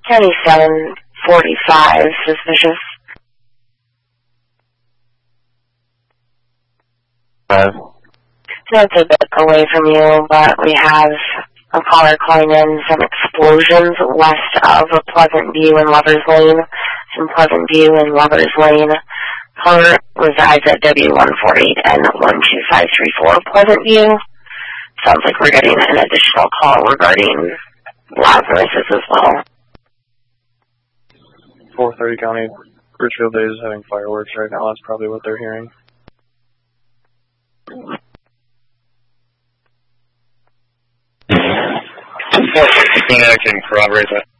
County 745, suspicious. That's a bit away from you, but we have a caller calling in some explosions west of Pleasant View and Lover's Lane. From Pleasant View and Lover's Lane. Caller resides at W148 and 12534 Pleasant View. Sounds like we're getting an additional call regarding Lazarus as well. 430 County, Richfield Day is having fireworks right now. That's probably what they're hearing. I can corroborate that.